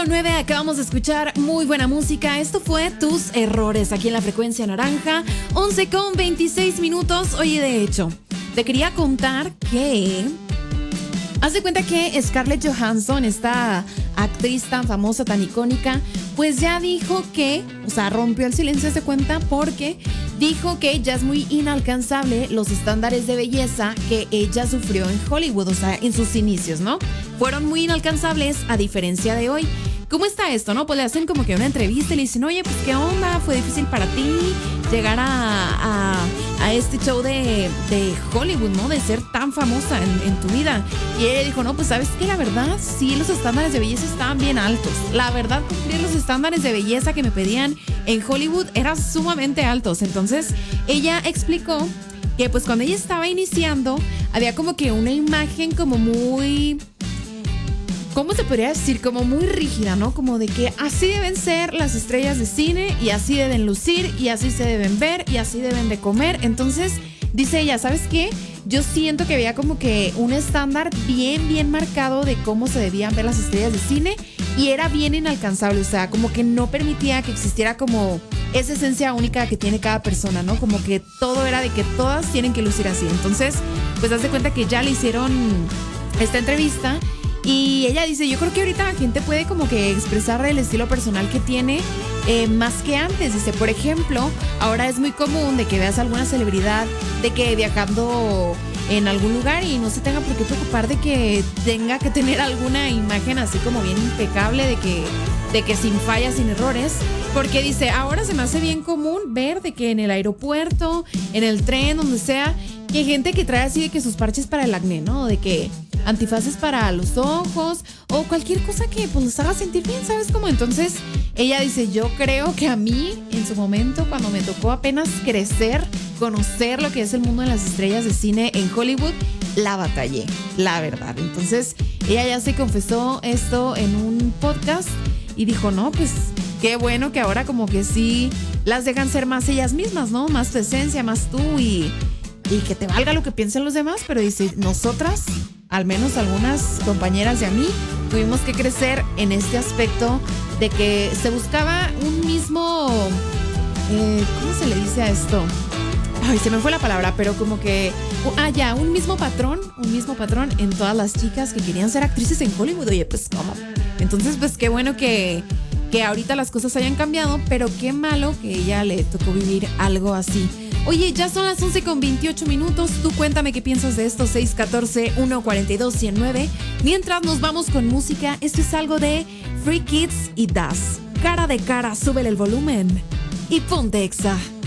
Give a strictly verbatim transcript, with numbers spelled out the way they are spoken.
nueve, acabamos de escuchar muy buena música. Esto fue Tus Errores aquí en la frecuencia naranja. once con veintiséis minutos. Oye, de hecho, te quería contar que haz de cuenta que Scarlett Johansson, esta actriz tan famosa, tan icónica, pues ya dijo que, o sea, rompió el silencio de cuenta porque dijo que ya es muy inalcanzable los estándares de belleza que ella sufrió en Hollywood, o sea, en sus inicios, ¿no? Fueron muy inalcanzables a diferencia de hoy. ¿Cómo está esto, no? Pues le hacen como que una entrevista y le dicen, oye, pues ¿qué onda? ¿Fue difícil para ti llegar a, a, a este show de, de Hollywood, ¿no? De ser tan famosa en, en tu vida. Y ella dijo, no, pues ¿sabes qué? La verdad, sí, los estándares de belleza estaban bien altos. La verdad, cumplir los estándares de belleza que me pedían en Hollywood eran sumamente altos. Entonces, ella explicó que pues cuando ella estaba iniciando, había como que una imagen como muy... ¿cómo se podría decir? Como muy rígida, ¿no? Como de que así deben ser las estrellas de cine y así deben lucir y así se deben ver y así deben de comer. Entonces, dice ella, ¿sabes qué? Yo siento que había como que un estándar bien, bien marcado de cómo se debían ver las estrellas de cine y era bien inalcanzable. O sea, como que no permitía que existiera como esa esencia única que tiene cada persona, ¿no? Como que todo era de que todas tienen que lucir así. Entonces, pues haz de cuenta que ya le hicieron esta entrevista. Y ella dice, yo creo que ahorita la gente puede como que expresar el estilo personal que tiene eh, más que antes. Dice, por ejemplo, ahora es muy común de que veas a alguna celebridad de que viajando en algún lugar y no se tenga por qué preocupar de que tenga que tener alguna imagen así como bien impecable, de que, de que sin fallas, sin errores. Porque dice, ahora se me hace bien común ver de que en el aeropuerto, en el tren, donde sea, que hay gente que trae así de que sus parches para el acné, ¿no? De que antifaces para los ojos o cualquier cosa que pues los haga sentir bien, ¿sabes cómo? Entonces ella dice, yo creo que a mí en su momento cuando me tocó apenas crecer, conocer lo que es el mundo de las estrellas de cine en Hollywood, la batallé, la verdad. Entonces ella ya se confesó esto en un podcast y dijo, no, pues qué bueno que ahora como que sí las dejan ser más ellas mismas, ¿no? Más tu esencia, más tú y, y que te valga lo que piensen los demás. Pero dice, nosotras, al menos algunas compañeras de a mí, tuvimos que crecer en este aspecto de que se buscaba un mismo, eh, ¿cómo se le dice a esto? Ay, se me fue la palabra, pero como que, ah, ya, un mismo patrón, un mismo patrón en todas las chicas que querían ser actrices en Hollywood. Oye, pues, ¿cómo? Entonces, pues, qué bueno que, que ahorita las cosas hayan cambiado, pero qué malo que ella le tocó vivir algo así. Oye, ya son las once con veintiocho minutos. Tú cuéntame qué piensas de esto. seis uno cuatro, uno cuatro dos, uno cero nueve. Mientras nos vamos con música, esto es algo de Free Kids y Das. Cara de cara, súbele el volumen y ponte Exa.